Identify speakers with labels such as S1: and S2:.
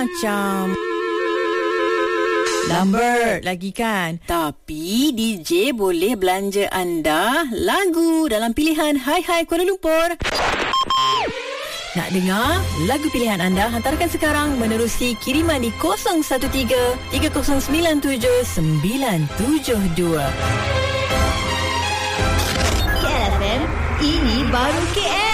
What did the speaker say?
S1: macam Lambert lagi kan. Tapi DJ boleh belanja anda lagu dalam pilihan Hai Hai Kuala Lumpur. Nak dengar lagu pilihan anda? Hantarkan sekarang menerusi kiriman di 013 3097 972.
S2: KLFM, ini baru KL.